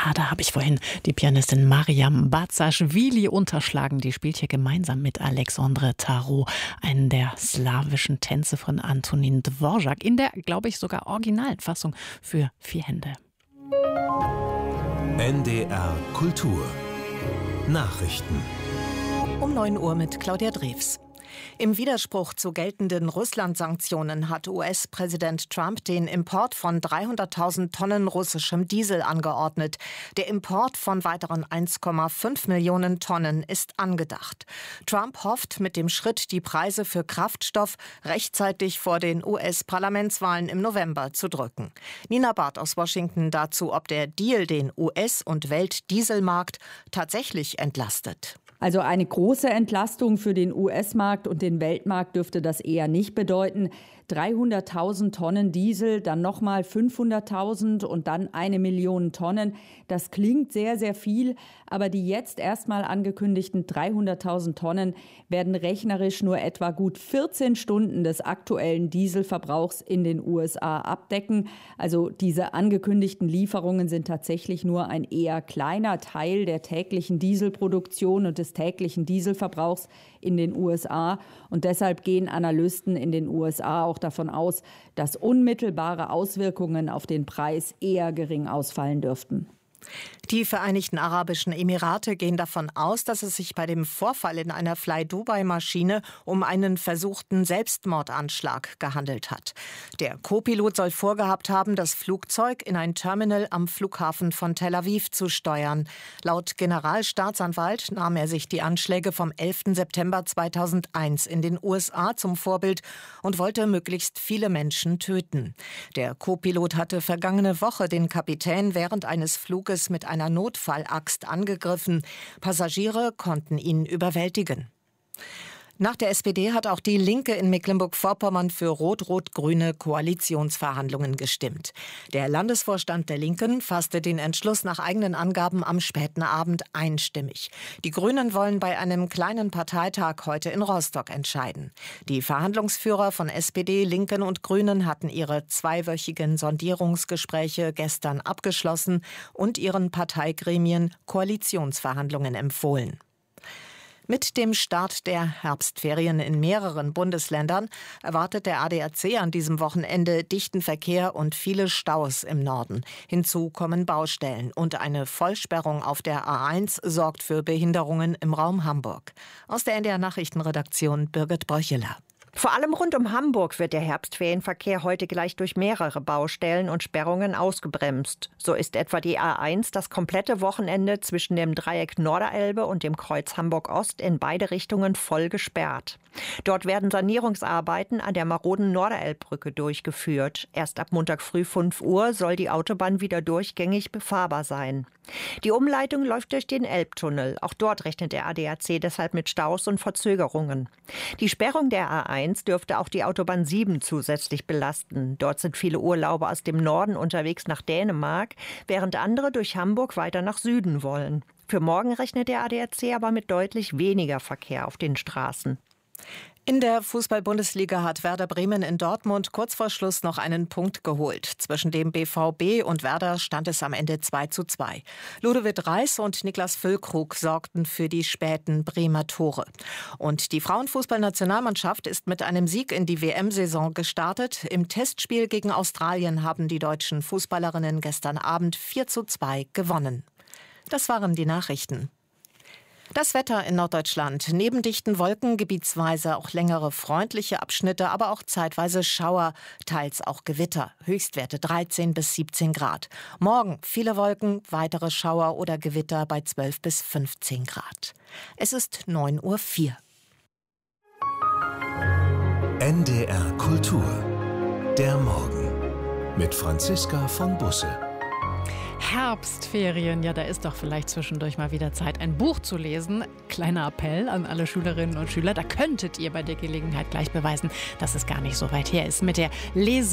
Da habe ich vorhin die Pianistin Mariam Bazaschwili unterschlagen. Die spielt hier gemeinsam mit Alexandre Tarot einen der slawischen Tänze von Antonin Dvorak in der, glaube ich, sogar originalen Fassung für 4 Hände. NDR Kultur Nachrichten um 9 Uhr mit Claudia Drews. Im Widerspruch zu geltenden Russland-Sanktionen hat US-Präsident Trump den Import von 300.000 Tonnen russischem Diesel angeordnet. Der Import von weiteren 1,5 Millionen Tonnen ist angedacht. Trump hofft, mit dem Schritt die Preise für Kraftstoff rechtzeitig vor den US-Parlamentswahlen im November zu drücken. Nina Barth aus Washington dazu, ob der Deal den US- und Weltdieselmarkt tatsächlich entlastet. Also eine große Entlastung für den US-Markt und den Weltmarkt dürfte das eher nicht bedeuten. 300.000 Tonnen Diesel, dann nochmal 500.000 und dann 1 Million Tonnen. Das klingt sehr, sehr viel, aber die jetzt erstmal angekündigten 300.000 Tonnen werden rechnerisch nur etwa gut 14 Stunden des aktuellen Dieselverbrauchs in den USA abdecken. Also diese angekündigten Lieferungen sind tatsächlich nur ein eher kleiner Teil der täglichen Dieselproduktion und des täglichen Dieselverbrauchs in den USA. Und deshalb gehen Analysten in den USA auch davon aus, dass unmittelbare Auswirkungen auf den Preis eher gering ausfallen dürften. Die Vereinigten Arabischen Emirate gehen davon aus, dass es sich bei dem Vorfall in einer Fly-Dubai-Maschine um einen versuchten Selbstmordanschlag gehandelt hat. Der Co-Pilot soll vorgehabt haben, das Flugzeug in ein Terminal am Flughafen von Tel Aviv zu steuern. Laut Generalstaatsanwalt nahm er sich die Anschläge vom 11. September 2001 in den USA zum Vorbild und wollte möglichst viele Menschen töten. Der Co-Pilot hatte vergangene Woche den Kapitän während eines Fluges mit einer Notfallaxt angegriffen. Passagiere konnten ihn überwältigen. Nach der SPD hat auch die Linke in Mecklenburg-Vorpommern für rot-rot-grüne Koalitionsverhandlungen gestimmt. Der Landesvorstand der Linken fasste den Entschluss nach eigenen Angaben am späten Abend einstimmig. Die Grünen wollen bei einem kleinen Parteitag heute in Rostock entscheiden. Die Verhandlungsführer von SPD, Linken und Grünen hatten ihre 2-wöchigen Sondierungsgespräche gestern abgeschlossen und ihren Parteigremien Koalitionsverhandlungen empfohlen. Mit dem Start der Herbstferien in mehreren Bundesländern erwartet der ADAC an diesem Wochenende dichten Verkehr und viele Staus im Norden. Hinzu kommen Baustellen und eine Vollsperrung auf der A1 sorgt für Behinderungen im Raum Hamburg. Aus der NDR Nachrichtenredaktion Birgit Bröcheler. Vor allem rund um Hamburg wird der Herbstferienverkehr heute gleich durch mehrere Baustellen und Sperrungen ausgebremst. So ist etwa die A1 das komplette Wochenende zwischen dem Dreieck Norderelbe und dem Kreuz Hamburg-Ost in beide Richtungen voll gesperrt. Dort werden Sanierungsarbeiten an der maroden Norderelbbrücke durchgeführt. Erst ab Montag früh 5 Uhr soll die Autobahn wieder durchgängig befahrbar sein. Die Umleitung läuft durch den Elbtunnel. Auch dort rechnet der ADAC deshalb mit Staus und Verzögerungen. Die Sperrung der A1 dürfte auch die Autobahn 7 zusätzlich belasten. Dort sind viele Urlauber aus dem Norden unterwegs nach Dänemark, während andere durch Hamburg weiter nach Süden wollen. Für morgen rechnet der ADAC aber mit deutlich weniger Verkehr auf den Straßen. In der Fußball-Bundesliga hat Werder Bremen in Dortmund kurz vor Schluss noch einen Punkt geholt. Zwischen dem BVB und Werder stand es am Ende 2:2. Ludovic Reis und Niklas Füllkrug sorgten für die späten Bremer Tore. Und die Frauenfußballnationalmannschaft ist mit einem Sieg in die WM-Saison gestartet. Im Testspiel gegen Australien haben die deutschen Fußballerinnen gestern Abend 4:2 gewonnen. Das waren die Nachrichten. Das Wetter in Norddeutschland. Neben dichten Wolken gebietsweise auch längere freundliche Abschnitte, aber auch zeitweise Schauer, teils auch Gewitter. Höchstwerte 13 bis 17 Grad. Morgen viele Wolken, weitere Schauer oder Gewitter bei 12 bis 15 Grad. Es ist 9:04 Uhr. NDR Kultur. Der Morgen. Mit Franziska von Busse. Herbstferien, ja, da ist doch vielleicht zwischendurch mal wieder Zeit, ein Buch zu lesen. Kleiner Appell an alle Schülerinnen und Schüler, da könntet ihr bei der Gelegenheit gleich beweisen, dass es gar nicht so weit her ist mit der